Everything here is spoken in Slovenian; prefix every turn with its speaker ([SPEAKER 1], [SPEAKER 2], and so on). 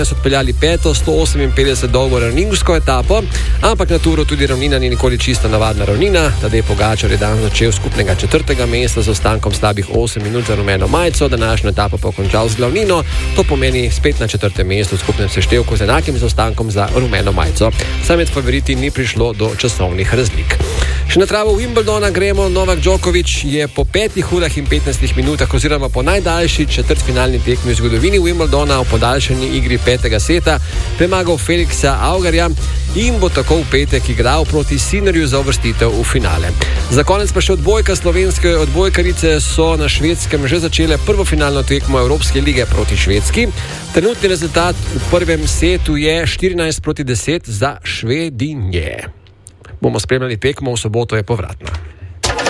[SPEAKER 1] so odpeljali peto, 158 dolgo ravninsko etapo, ampak na Turu tudi ravnina ni nikoli čista navadna ravnina. Tadej Pogačar je danes začel skupnega 4. mesta z ostankom slabih 8 minut za rumeno majico, današnjo etapo pa končal z glavnino, to pomeni spet na 4. mestu v skupnem seštevku z enakim zaostankom za rumeno majico. Saj med favoriti ni prišlo do časovnih razlik. Še na travo Wimbledona gremo. Novak Djokovic je po 5 urah in 15 minutah oziroma po najdaljši četrtfinalni tekmi v zgodovini Wimbledona v podaljšani igri 5. seta premagal Felixa Augerja in bo tako v petek igral proti Sinnerju za uvrstitev v finale. Za konec pa še odbojka. Slovenske odbojkarice so na Švedskem že začele prvo finalno tekmo Evropske lige proti Švedski. Trenutni rezultat v prvem setu je 14-10 za Švedinje. Bomo spremljali tekmo, v soboto je povratna.